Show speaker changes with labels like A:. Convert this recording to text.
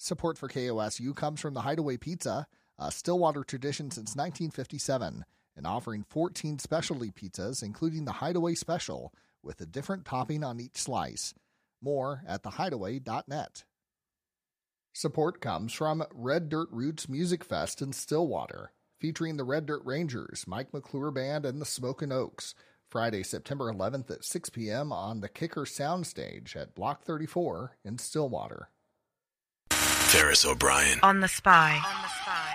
A: Support for KOSU comes from the Hideaway Pizza, a Stillwater tradition since 1957, and offering 14 specialty pizzas, including the Hideaway Special, with a different topping on each slice. More at thehideaway.net. Support comes from Red Dirt Roots Music Fest in Stillwater, featuring the Red Dirt Rangers, Mike McClure Band, and the Smokin' Oaks, Friday, September 11th at 6 p.m. on the Kicker Soundstage at Block 34 in Stillwater.
B: Ferris O'Brien.
C: On the Spy.